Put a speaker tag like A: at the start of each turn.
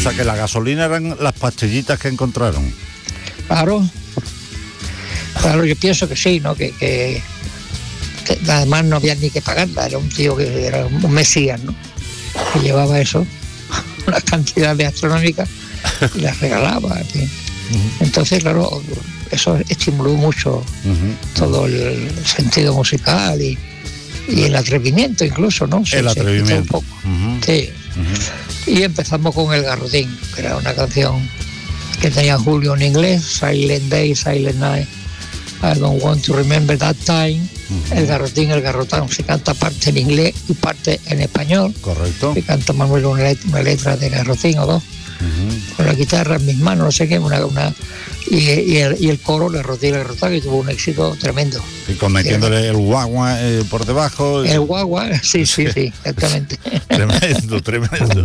A: sea que la gasolina eran las pastillitas que encontraron.
B: Claro, yo pienso que sí, ¿no? Que además no había ni que pagarla, era un tío que era un mesías, ¿no? Que llevaba eso, una cantidad de astronómicas y las regalaba, en fin. Entonces, claro, eso estimuló mucho todo el sentido musical y el atrevimiento incluso, ¿no?
A: El atrevimiento.
B: Un poco. Sí. Y empezamos con El Garrotín, que era una canción que tenía Julio en inglés, Silent Day, Silent Night, I Don't Want to Remember That Time. El Garrotín, el Garrotán, se canta parte en inglés y parte en español.
A: Correcto.
B: Se canta Manuel una letra de Garrotín o dos, con la guitarra en mis manos, no sé qué, y el coro, Garrotín, el Garrotán, que tuvo un éxito tremendo.
A: Y con metiéndole el guagua por debajo.
B: El guagua, sí, exactamente.
A: Tremendo.